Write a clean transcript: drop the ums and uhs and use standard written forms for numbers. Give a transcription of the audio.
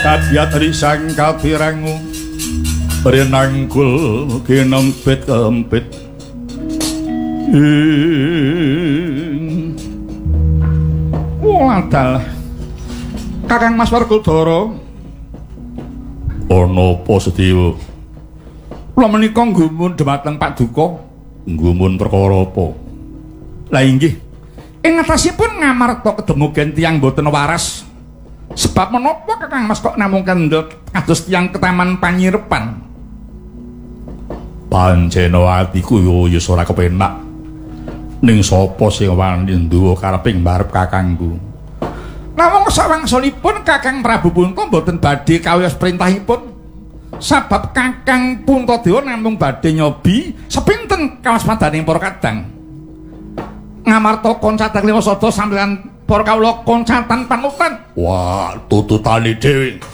Kabiat risang kabirangu Renangkul kinempit kempit Wadah Kakang Mas Werkudara ana apa Sediwa? Kula menika nggumun dhumateng Paduka. Nggumun perkara apa? Lah inggih. Ing ngatasipun ngamarta kedemugen tiyang boten waras. Sebab menapa Kakang Mas kok namung kendhet kados tiyang ketaman panyirepan? Panjenengan atiku yo ora kepenak. Ning sapa sing wani nduwa kareping mbarep kakangku? Namung sawangsulipun Kakang Prabu Punta mboten badhe kawiyos perintahipun. Sabab Kakang Puntadewa namung badhe nyobi sepinten kawaspadaning para kadang. Ngamarta koncatan Liwasada sampeyan para kawula koncatan panutan. Wah, tututane dhewe.